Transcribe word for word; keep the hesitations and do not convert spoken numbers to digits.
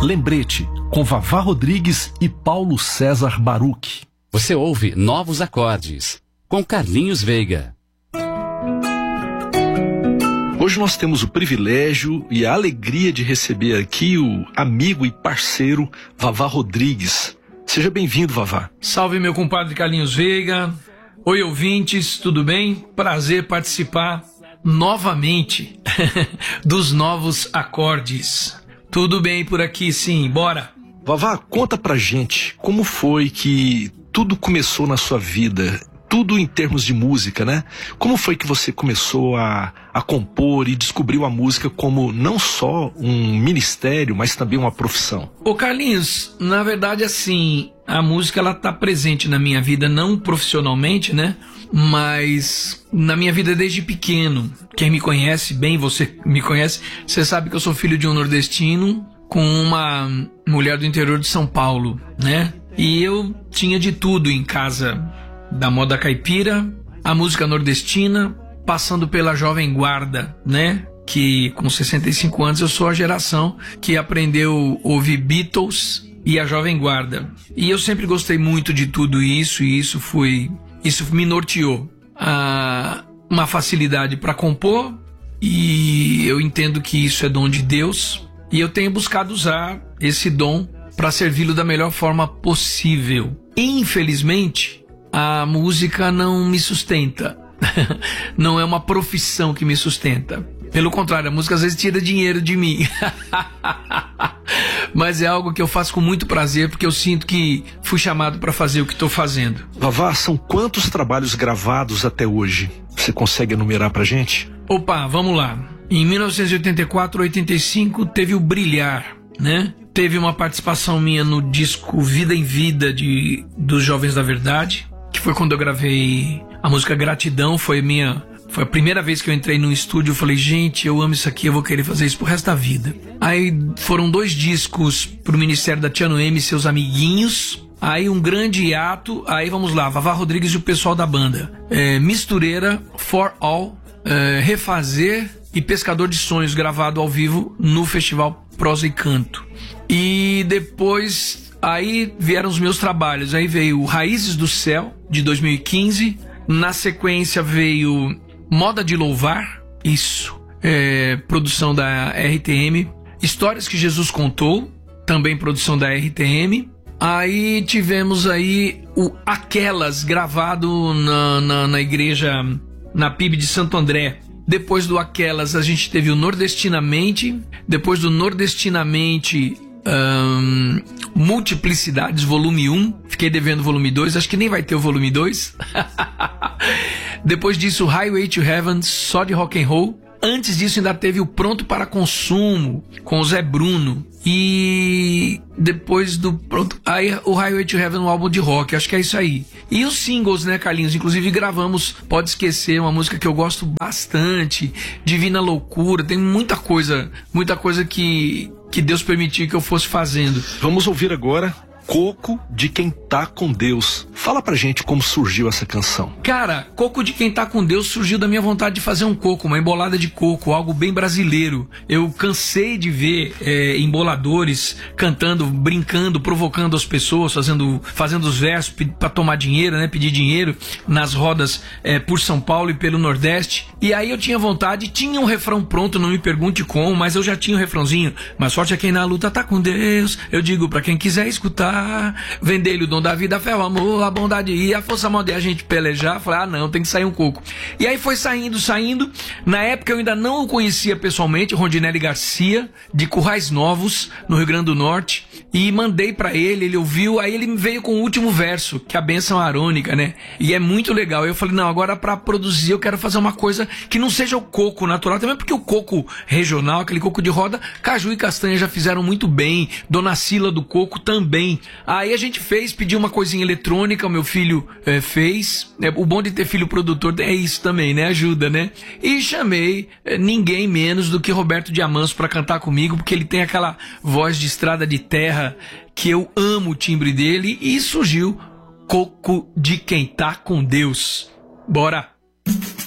Lembrete, com Vavá Rodrigues e Paulo César Baruch. Você ouve Novos Acordes, com Carlinhos Veiga. Hoje nós temos o privilégio e a alegria de receber aqui o amigo e parceiro Vavá Rodrigues. Seja bem-vindo, Vavá. Salve, meu compadre Carlinhos Veiga. Oi, ouvintes, tudo bem? Prazer participar novamente dos Novos Acordes. Tudo bem por aqui, sim, bora. Vavá, conta pra gente como foi que tudo começou na sua vida, tudo em termos de música, né? Como foi que você começou a, a compor e descobriu a música como não só um ministério, mas também uma profissão? Ô Carlinhos, na verdade assim, a música ela tá presente na minha vida, não profissionalmente, né? Mas na minha vida desde pequeno. Quem me conhece bem, você me conhece, você sabe que eu sou filho de um nordestino com uma mulher do interior de São Paulo, né? E eu tinha de tudo em casa, da moda caipira, a música nordestina, passando pela Jovem Guarda, né? Que com sessenta e cinco anos eu sou a geração que aprendeu a ouvir Beatles e a Jovem Guarda. E eu sempre gostei muito de tudo isso, e isso foi, isso me norteou. Ah, uma facilidade para compor, e eu entendo que isso é dom de Deus, e eu tenho buscado usar esse dom para servi-lo da melhor forma possível. Infelizmente, a música não me sustenta. Não é uma profissão que me sustenta. Pelo contrário, a música às vezes tira dinheiro de mim. Mas é algo que eu faço com muito prazer, porque eu sinto que fui chamado para fazer o que estou fazendo. Vavá, são quantos trabalhos gravados até hoje? Você consegue enumerar pra gente? Opa, vamos lá. Em mil novecentos e oitenta e quatro, oitenta e cinco teve o Brilhar, né? Teve uma participação minha no disco Vida em Vida de, dos Jovens da Verdade, que foi quando eu gravei a música Gratidão. Foi minha, foi a primeira vez que eu entrei num estúdio. Eu falei, gente, eu amo isso aqui, eu vou querer fazer isso pro resto da vida. Aí foram dois discos pro Ministério da Tia Noemi e seus amiguinhos. Aí um grande hiato. Aí vamos lá, Vavá Rodrigues e o pessoal da banda. É, Mistureira, For All, é, Refazer e Pescador de Sonhos, gravado ao vivo no Festival Prosa e Canto. E depois, aí vieram os meus trabalhos. Aí veio Raízes do Céu, de dois mil e quinze. Na sequência veio Moda de Louvar, isso, é, produção da R T M. Histórias que Jesus Contou, também produção da R T M. Aí tivemos aí o Aquelas, gravado na, na, na igreja, na P I B de Santo André. Depois do Aquelas a gente teve o Nordestinamente. Depois do Nordestinamente, um, Multiplicidades, volume um. Fiquei devendo o volume dois, acho que nem vai ter o volume dois. Depois disso, Highway to Heaven, só de rock and roll. Antes disso ainda teve o Pronto para Consumo, com o Zé Bruno. E depois do Pronto... Aí o Highway to Heaven, um álbum de rock, acho que é isso aí. E os singles, né, Carlinhos? Inclusive gravamos Pode Esquecer, uma música que eu gosto bastante. Divina Loucura, tem muita coisa, muita coisa que, que Deus permitiu que eu fosse fazendo. Vamos ouvir agora Coco de Quem Tá com Deus. Fala pra gente como surgiu essa canção. Cara, Coco de Quem Tá com Deus surgiu da minha vontade de fazer um coco, uma embolada de coco, algo bem brasileiro. Eu cansei de ver é, emboladores cantando, brincando, provocando as pessoas, fazendo, fazendo os versos pra tomar dinheiro, né? Pedir dinheiro nas rodas é, por São Paulo e pelo Nordeste. E aí eu tinha vontade, tinha um refrão pronto, não me pergunte como, mas eu já tinha um refrãozinho. Mas sorte é quem na luta tá com Deus. Eu digo pra quem quiser escutar, vender-lhe o dom da vida, a fé, o amor, a bondade e a força maior de a gente pelejar. Falei, ah não, tem que sair um coco. E aí foi saindo, saindo. Na época eu ainda não o conhecia pessoalmente, Rondinelli Garcia, de Currais Novos, no Rio Grande do Norte. E mandei pra ele, ele ouviu, aí ele veio com o último verso, que é a bênção arônica, né? E é muito legal. Eu falei, não, agora pra produzir eu quero fazer uma coisa que não seja o coco natural, também porque o coco regional, aquele coco de roda, Caju e Castanha já fizeram muito bem, Dona Cila do Coco também. Aí a gente fez, pediu uma coisinha eletrônica, o meu filho é, fez. É, o bom de ter filho produtor é isso também, né? Ajuda, né? E chamei é, ninguém menos do que Roberto Diamanso pra cantar comigo, porque ele tem aquela voz de estrada de terra que eu amo o timbre dele, e surgiu Coco de Quem Tá com Deus. Bora!